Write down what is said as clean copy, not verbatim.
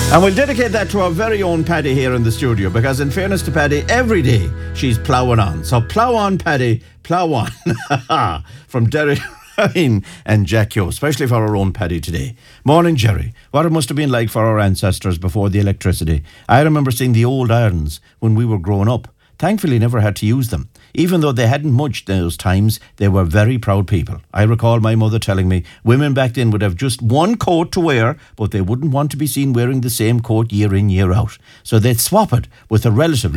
And we'll dedicate that to our very own Paddy here in the studio, because in fairness to Paddy, every day she's ploughing on. So plough on, Paddy, plough on. From Derek Ryan and Jack Yo, especially for our own Paddy today. Morning, Jerry. What it must have been like for our ancestors before the electricity. I remember seeing the old irons when we were growing up. Thankfully, never had to use them. Even though they hadn't much those times, they were very proud people. I recall my mother telling me women back then would have just one coat to wear, but they wouldn't want to be seen wearing the same coat year in, year out. So they'd swap it with a relative